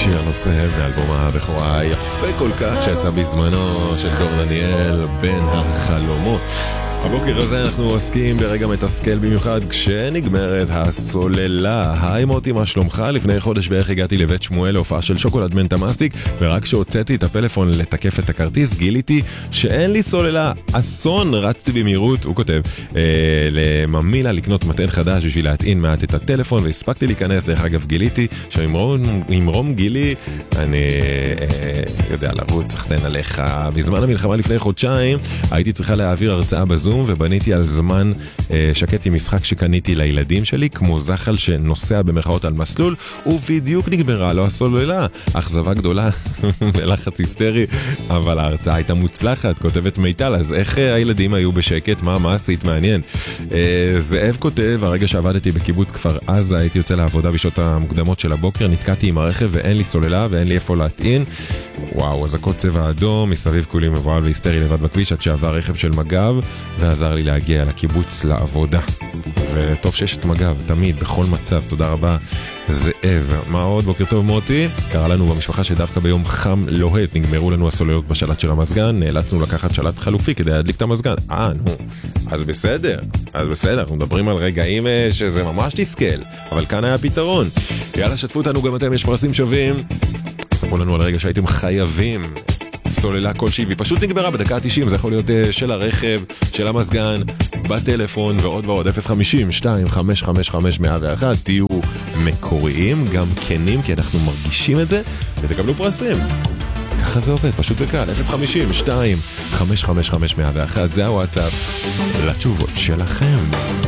שיר הנושא באלבום הבכורה היפה כל כך שיצא בזמנו של דור דניאל, בין החלומות. הבוקר הזה אנחנו עוסקים ברגע מתסכל במיוחד כשנגמרת הסוללה. היי מוטי, מה שלומך? לפני חודש בערך הגעתי לבית שמואל להופעה של שוקולד מנטה מסטיק, ורק כשהוצאתי את הפלאפון לתקף את הכרטיס גיליתי שאין לי סוללה. אסון, רצתי במהירות, הוא כותב, לממילה לקנות מתן חדש בשביל להטעין מעט את הטלפון, והספקתי להיכנס. דרך אגב גיליתי שממרום גילי אני יודע לרוץ, סחטן עליך. בזמן המלחמה לפני חודשיים הייתי צריכה להעביר הרצאה בזום, ובניתי על זמן שקט עם משחק שקניתי לילדים שלי, כמו זחל שנוסע במרכאות על מסלול, ובדיוק נגמרה לו הסוללה. אכזבה גדולה ולחץ היסטרי, אבל ההרצאה הייתה מוצלחת. כותבת מיטל, אז איך הילדים היו בשקט? מה עשית? מעניין. זאב כותב, הרגע שעבדתי בקיבוץ כפר עזה, הייתי יוצא לעבודה בשעות המוקדמות של הבוקר, נתקעתי עם הרכב ואין לי סוללה ואין לי איפה להטעין. וואו, אזעקות צבע אדום, מסביב כולי מבוהל והיסטרי לבד בכביש, עד שעבר רכב של מג"ב ועזר לי להגיע לקיבוץ לעבודה. וטוב שיש את מג"ב, תמיד, בכל מצב. תודה רבה, זאב. מה עוד? בוקר טוב מוטי. קרה לנו במשפחה שדווקא ביום חם לוהט נגמרו לנו הסוללות בשלט של המזגן, נאלצנו לקחת שלט חלופי כדי להדליק את המזגן. אז בסדר, אנחנו מדברים על רגעים שזה ממש תסכל, אבל כאן היה פתרון. יאללה, שתפו אותנו גם אתם, יש פרסים שווים. ספרו לנו על רגע שהייתם חייבים סוללה כלשהי, והיא פשוט נגמרה בדקה ה-90, זה יכול להיות של הרכב, של המזגן, בטלפון ועוד ועוד. 050-2555-101. תהיו מקוריים, גם כנים, כי אנחנו מרגישים את זה, ותקבלו פרסים. ככה זה עובד, פשוט וקל. 050-2555-101. זה הוואטסאפ לתשובות שלכם.